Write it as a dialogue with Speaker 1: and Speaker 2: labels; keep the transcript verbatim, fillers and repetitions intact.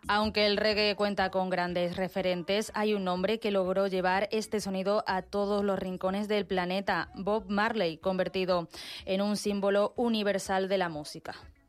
Speaker 1: Aunque el reggae cuenta con grandes referentes, hay un hombre que logró llevar este sonido a todos los rincones del planeta, Bob Marley, convertido en un símbolo universal de la música.